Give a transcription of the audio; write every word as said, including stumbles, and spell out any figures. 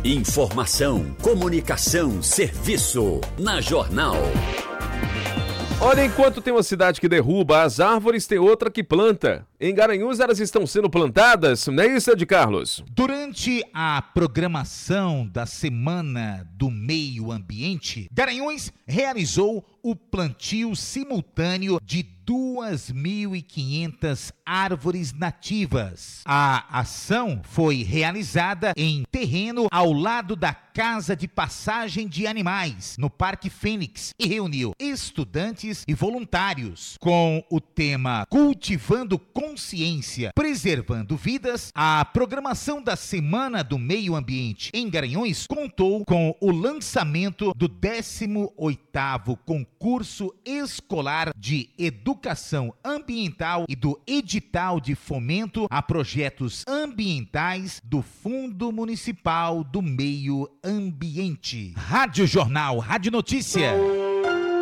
Informação, comunicação, serviço. Na Jornal. Olha, enquanto tem uma cidade que derruba as árvores, tem outra que planta. Em Garanhuns, elas estão sendo plantadas, não é isso, Ed Carlos? Durante a programação da Semana do Meio Ambiente, Garanhuns realizou o plantio simultâneo de duas mil e quinhentas árvores nativas. A ação foi realizada em terreno ao lado da Casa de Passagem de Animais, no Parque Fênix, e reuniu estudantes e voluntários. Com o tema Cultivando Consciência, Preservando Vidas, a programação da Semana do Meio Ambiente em Garanhuns contou com o lançamento do décimo oitavo Concurso Escolar de Educação Ambiental e do edital de fomento a projetos ambientais do Fundo Municipal do Meio Ambiente. Rádio Jornal, Rádio Notícia.